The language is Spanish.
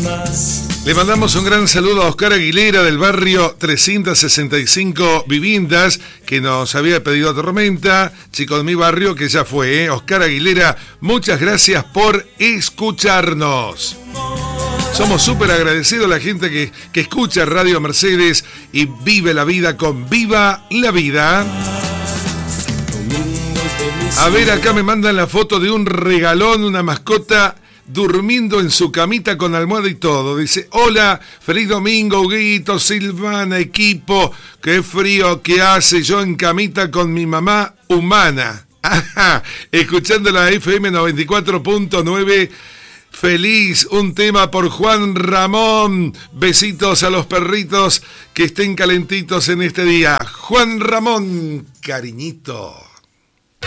Le mandamos un gran saludo a Oscar Aguilera del barrio 365 Viviendas, que nos había pedido Tormenta, chico de mi barrio, que ya fue, Oscar Aguilera, muchas gracias por escucharnos. Somos súper agradecidos a la gente que escucha Radio Mercedes y vive la vida con Viva la Vida. A ver, acá me mandan la foto de un regalón, una mascota durmiendo en su camita con almohada y todo. Dice, hola, feliz domingo, Huguito, Silvana, equipo. Qué frío que hace, yo en camita con mi mamá humana. Ajá, escuchando la FM 94.9. Feliz, un tema por Juan Ramón. Besitos a los perritos que estén calentitos en este día. Juan Ramón, cariñito.